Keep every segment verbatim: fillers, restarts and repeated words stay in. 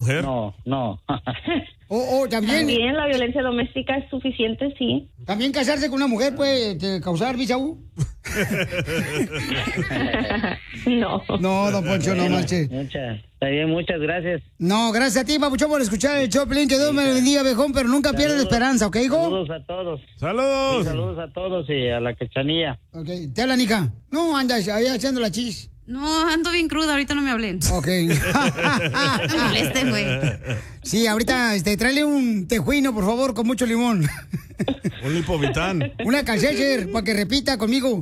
mujer? No, no. O, o también... También la violencia doméstica es suficiente, sí. ¿También casarse con una mujer puede te, causar bisaú? No. No, don Poncho, no manches. Muchas, está bien, muchas gracias. No, gracias a ti, papuchón, por escuchar el Choplin. Que Dios me lo bendiga, viejón, pero nunca pierdas la esperanza, ¿ok, hijo? Saludos a todos. ¡Saludos! Sí, saludos a todos y a la Cachanilla. Ok, ¿te habla, Nica? No, andas ahí haciendo la chis. No, ando bien cruda, ahorita no me hablen. Ok. No me molesten, güey. Sí, ahorita, este, tráele un tejuino, por favor, con mucho limón. Un lipovitán. Una calcecher, para que repita conmigo.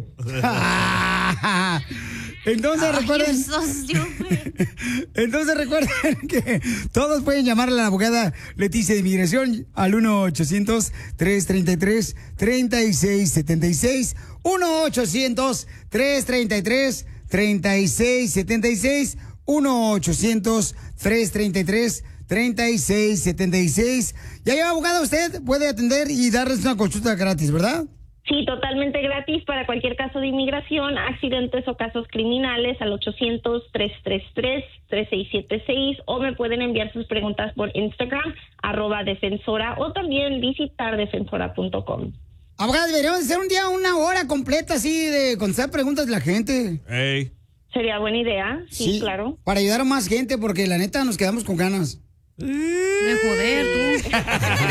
Entonces Ay, recuerden... socio, Entonces recuerden que todos pueden llamar a la abogada Leticia de Inmigración al uno ochocientos, tres treinta y tres, treinta y seis setenta y seis. uno ochocientos, tres treinta y tres, treinta y seis setenta y seis. uno ochocientos, tres treinta y tres, treinta y seis setenta y seis. Y ahí, abogada, usted puede atender y darles una consulta gratis, ¿verdad? Sí, totalmente gratis para cualquier caso de inmigración, accidentes o casos criminales al ochocientos, tres tres tres, tres seis siete seis o me pueden enviar sus preguntas por Instagram, arroba defensora o también visitar defensora punto com. Abogada, deberíamos hacer un día una hora completa así de contestar preguntas de la gente. Ey. Sería buena idea, sí, Sí, claro. Para ayudar a más gente porque la neta nos quedamos con ganas. De joder, tú.